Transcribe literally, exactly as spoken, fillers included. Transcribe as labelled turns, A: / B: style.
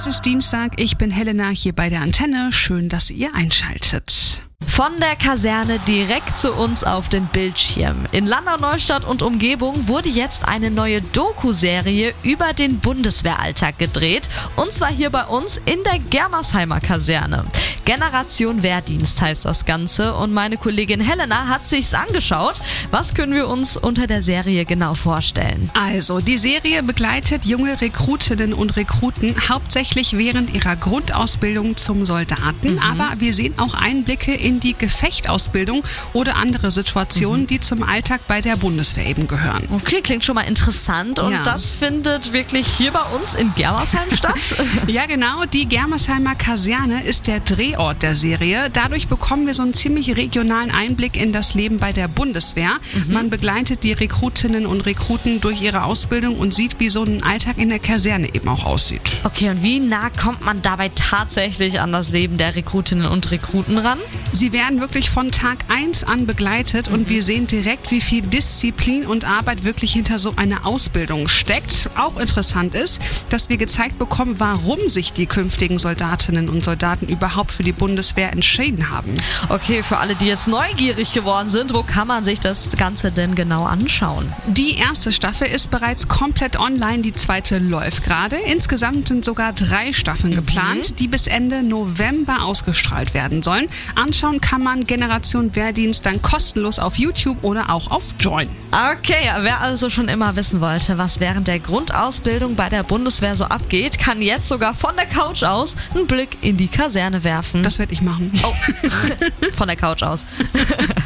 A: Es ist Dienstag, ich bin Helena hier bei der Antenne. Schön, dass ihr einschaltet.
B: Von der Kaserne direkt zu uns auf den Bildschirm. In Landau-Neustadt und Umgebung wurde jetzt eine neue Doku-Serie über den Bundeswehralltag gedreht. Und zwar hier bei uns in der Germersheimer Kaserne. Generation Wehrdienst heißt das Ganze und meine Kollegin Helena hat sich's angeschaut. Was können wir uns unter der Serie genau vorstellen?
A: Also, die Serie begleitet junge Rekrutinnen und Rekruten hauptsächlich während ihrer Grundausbildung zum Soldaten. Mhm. Aber wir sehen auch Einblicke in die Gefechtsausbildung oder andere Situationen, mhm. die zum Alltag bei der Bundeswehr eben gehören.
B: Okay, klingt schon mal interessant und
A: ja.
B: das findet wirklich hier bei uns in Germersheim statt?
A: Ja genau, die Germersheimer Kaserne ist der Drehort der Serie. Dadurch bekommen wir so einen ziemlich regionalen Einblick in das Leben bei der Bundeswehr. Mhm. Man begleitet die Rekrutinnen und Rekruten durch ihre Ausbildung und sieht, wie so ein Alltag in der Kaserne eben auch aussieht.
B: Okay, und wie nah kommt man dabei tatsächlich an das Leben der Rekrutinnen und Rekruten ran?
A: Sie werden wirklich von Tag eins an begleitet und wir sehen direkt, wie viel Disziplin und Arbeit wirklich hinter so einer Ausbildung steckt. Auch interessant ist, dass wir gezeigt bekommen, warum sich die künftigen Soldatinnen und Soldaten überhaupt für die Bundeswehr entschieden haben.
B: Okay, für alle, die jetzt neugierig geworden sind, wo kann man sich das Ganze denn genau anschauen?
A: Die erste Staffel ist bereits komplett online, die zweite läuft gerade. Insgesamt sind sogar drei Staffeln mhm. geplant, die bis Ende November ausgestrahlt werden sollen. Anschauen kann man Generation Wehrdienst dann kostenlos auf YouTube oder auch auf Join.
B: Okay, wer also schon immer wissen wollte, was während der Grundausbildung bei der Bundeswehr so abgeht, kann jetzt sogar von der Couch aus einen Blick in die Kaserne werfen.
A: Das werde ich machen.
B: Oh, von der Couch aus.